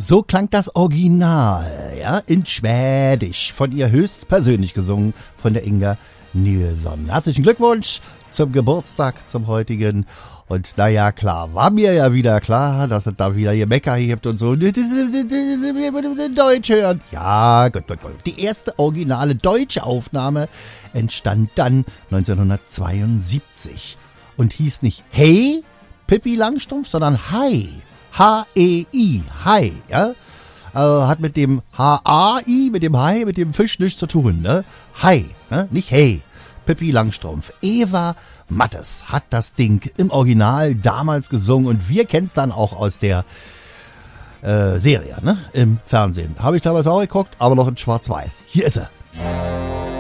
So klang das Original, ja, in Schwedisch, von ihr höchstpersönlich gesungen, von der Inga Nilsson. Herzlichen Glückwunsch zum Geburtstag, zum heutigen. Und naja, klar, war mir ja wieder klar, dass es da wieder Gemecker gibt und so. Deutsch hören. Ja, gut. Die erste originale deutsche Aufnahme entstand dann 1972 und hieß nicht Hey, Pippi Langstrumpf, sondern Hi. H-E-I, Hi, ja. Hat mit dem H-A-I, mit dem Hai, mit dem Fisch nichts zu tun, ne? Hi, ne? Nicht Hey. Pippi Langstrumpf. Eva Mattes hat das Ding im Original damals gesungen und wir kennen es dann auch aus der Serie, ne? Im Fernsehen. Habe ich damals auch geguckt, aber noch in Schwarz-Weiß. Hier ist er.